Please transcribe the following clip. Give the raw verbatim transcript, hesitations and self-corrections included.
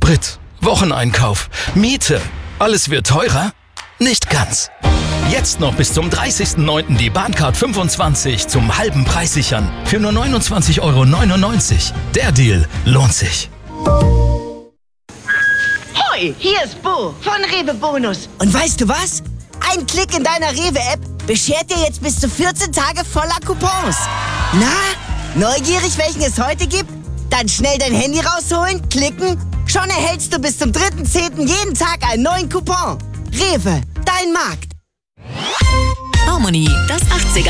Sprit, Wocheneinkauf, Miete. Alles wird teurer? Nicht ganz. Jetzt noch bis zum dreißigsten neunten die Bahncard fünfundzwanzig zum halben Preis sichern. Für nur neunundzwanzig Euro neunundneunzig. Der Deal lohnt sich. Hoi, hier ist Bo von Rewe Bonus. Und weißt du was? Ein Klick in deiner Rewe-App beschert dir jetzt bis zu vierzehn Tage voller Coupons. Na, neugierig, welchen es heute gibt? Dann schnell dein Handy rausholen, klicken. Schon erhältst du bis zum dritten zehnten jeden Tag einen neuen Coupon. Rewe, dein Markt. Harmony, das achtziger